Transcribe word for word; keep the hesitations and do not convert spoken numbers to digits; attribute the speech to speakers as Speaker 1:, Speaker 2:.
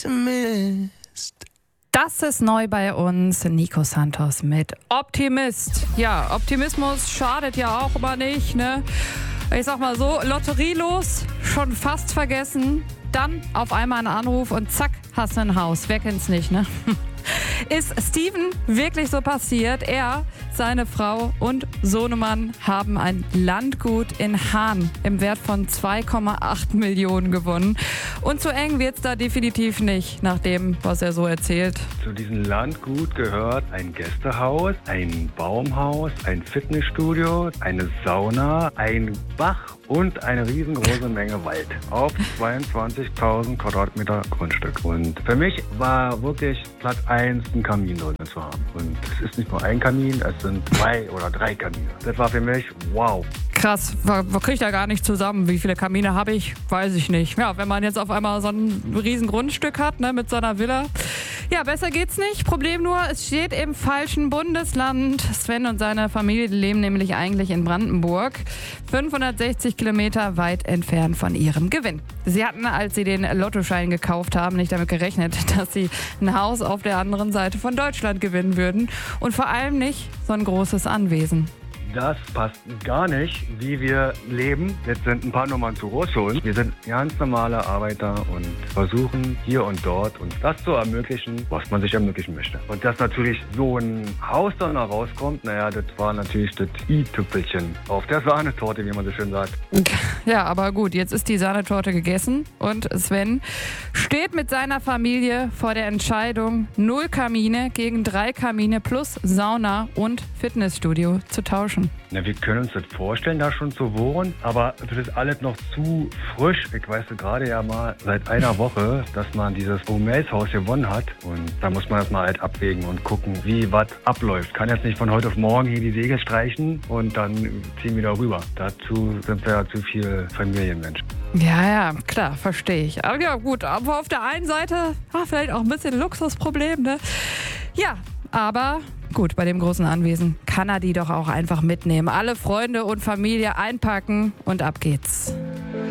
Speaker 1: Pessimist.
Speaker 2: Das ist neu bei uns, Nico Santos mit Optimist. Ja, Optimismus schadet ja auch immer nicht, ne? Ich sag mal so, lotterielos, schon fast vergessen, dann auf einmal ein Anruf und zack, hast du ein Haus. Wer kennt's nicht, ne? Ist Steven wirklich so passiert? Er, seine Frau und Sohnemann haben ein Landgut in Hahn im Wert von zwei Komma acht Millionen gewonnen. Und zu eng wird's da definitiv nicht, nach dem, was er so erzählt.
Speaker 3: Zu diesem Landgut gehört ein Gästehaus, ein Baumhaus, ein Fitnessstudio, eine Sauna, ein Bach und eine riesengroße Menge Wald auf zweiundzwanzigtausend Quadratmeter Grundstück. Und für mich war wirklich Platz eins, einen Kamin drin zu haben. Und es ist nicht nur ein Kamin, es sind zwei oder drei Kamine. Das war für mich wow.
Speaker 2: Krass, man kriegt da gar nicht zusammen. Wie viele Kamine habe ich? Weiß ich nicht. Ja, wenn man jetzt auf einmal so ein riesen Grundstück hat, ne, mit so einer Villa. Ja, besser geht's nicht. Problem nur, es steht im falschen Bundesland. Sven und seine Familie leben nämlich eigentlich in Brandenburg, fünfhundertsechzig Kilometer weit entfernt von ihrem Gewinn. Sie hatten, als sie den Lottoschein gekauft haben, nicht damit gerechnet, dass sie ein Haus auf der anderen Seite von Deutschland gewinnen würden. Und vor allem nicht so ein großes Anwesen.
Speaker 3: Das passt gar nicht, wie wir leben. Jetzt sind ein paar Nummern zu groß für uns. Wir sind ganz normale Arbeiter und versuchen hier und dort uns das zu ermöglichen, was man sich ermöglichen möchte. Und dass natürlich so ein Haus dann noch rauskommt, naja, das war natürlich das i-Tüpfelchen auf der Sahnetorte, wie man so schön sagt.
Speaker 2: Ja, aber gut, jetzt ist die Sahnetorte gegessen und Sven steht mit seiner Familie vor der Entscheidung, null Kamine gegen drei Kamine plus Sauna und Fitnessstudio zu tauschen.
Speaker 3: Na, wir können uns das vorstellen, da schon zu wohnen, aber das ist alles noch zu frisch. Ich weiß gerade ja mal seit einer Woche, dass man dieses Omels-Haus gewonnen hat und da muss man das mal halt abwägen und gucken, wie was abläuft. Kann jetzt nicht von heute auf morgen hier die Segel streichen und dann ziehen wir da rüber. Dazu sind wir ja zu viel Familienmenschen.
Speaker 2: Ja, ja, klar, verstehe ich. Aber ja, gut, aber auf der einen Seite ah, vielleicht auch ein bisschen Luxusproblem, ne? Ja, aber gut, bei dem großen Anwesen kann er die doch auch einfach mitnehmen. Alle Freunde und Familie einpacken und ab geht's.